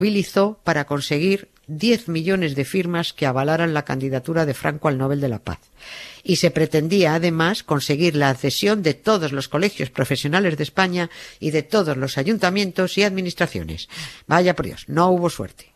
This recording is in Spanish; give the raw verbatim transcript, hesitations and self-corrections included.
movilizó para conseguir diez millones de firmas que avalaran la candidatura de Franco al Nobel de la Paz. Y se pretendía, además, conseguir la adhesión de todos los colegios profesionales de España y de todos los ayuntamientos y administraciones. Vaya por Dios, no hubo suerte.